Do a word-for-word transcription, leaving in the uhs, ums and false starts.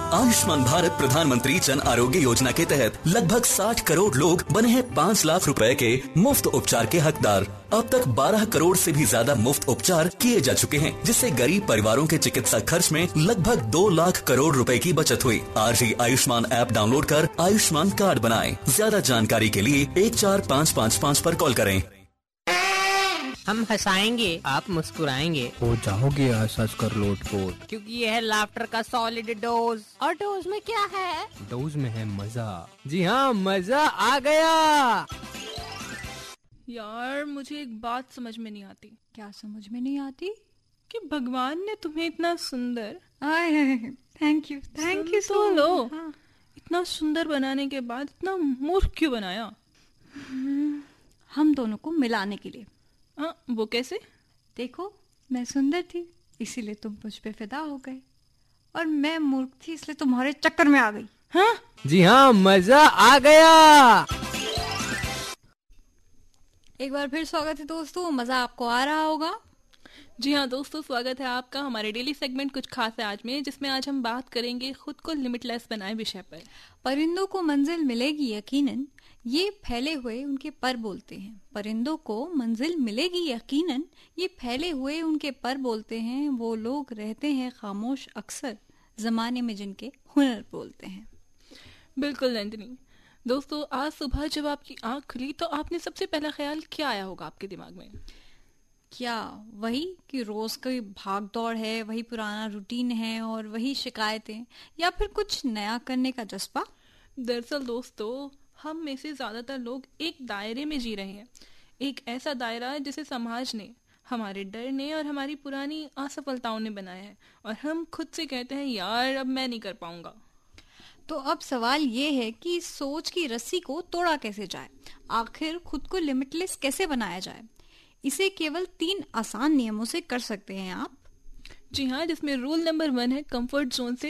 आयुष्मान भारत प्रधानमंत्री जन आरोग्य योजना के तहत लगभग साठ करोड़ लोग बने हैं पाँच लाख रुपए के मुफ्त उपचार के हकदार। अब तक बारह करोड़ से भी ज्यादा मुफ्त उपचार किए जा चुके हैं, जिससे गरीब परिवारों के चिकित्सा खर्च में लगभग दो लाख करोड़ रुपए की बचत हुई। आज ही आयुष्मान ऐप डाउनलोड कर आयुष्मान कार्ड बनाएं। ज्यादा जानकारी के लिए एक चार पाँच पाँच पाँच पर कॉल करें। हम हंसाएंगे, आप मुस्कुराएंगे, हो जाओगे हंस हंस कर लोटपोट, क्योंकि ये है लाफ्टर का सॉलिड डोज। और डोज में क्या है? डोज में है मजा। जी हाँ, मजा आ गया। यार मुझे एक बात समझ में नहीं आती। क्या समझ में नहीं आती? कि भगवान ने तुम्हें इतना सुंदर, thank you thank you so लो हाँ। इतना सुंदर बनाने के बाद इतना मूर्ख क्यों बनाया? हम दोनों को मिलाने के लिए। हाँ, वो कैसे? देखो, मैं सुंदर थी इसीलिए तुम मुझ पे फिदा हो गए, और मैं मूर्ख थी इसलिए तुम्हारे चक्कर में आ गई। हाँ? जी हाँ, मजा आ गया। एक बार फिर स्वागत है दोस्तों, मजा आपको आ रहा होगा। जी हाँ दोस्तों, स्वागत है आपका हमारे डेली सेगमेंट कुछ खास है आज में, जिसमें आज हम बात करेंगे खुद को लिमिटलेस बनाए विषय पर। परिंदों को मंजिल मिलेगी यकीनन, ये फैले हुए उनके पर बोलते हैं। परिंदों को मंजिल मिलेगी यकीनन, ये फैले हुए उनके पर बोलते हैं। वो लोग रहते हैं खामोश अक्सर, जमाने में जिनके हुनर बोलते हैं। बिल्कुल नंदिनी। दोस्तों, आज सुबह जब आपकी आंख खुली तो आपने सबसे पहला ख्याल क्या आया होगा आपके दिमाग में? क्या वही कि रोज की भाग दौड़ है, वही पुराना रूटीन है और वही शिकायतें, या फिर कुछ नया करने का जज्बा? दरअसल दोस्तों, हम में से ज्यादातर लोग एक दायरे में जी रहे हैं। एक ऐसा दायरा जिसे समाज ने, हमारे डर ने और हमारी पुरानी असफलताओं ने बनाया है, और हम खुद से कहते हैं यार अब मैं नहीं कर पाऊंगा। तो अब सवाल ये है कि सोच की रस्सी को तोड़ा कैसे जाए, आखिर खुद को लिमिटलेस कैसे बनाया जाए। इसे केवल तीन आसान नियमों से कर सकते हैं आप। जी हाँ, जिसमें रूल नंबर वन है कंफर्ट जोन से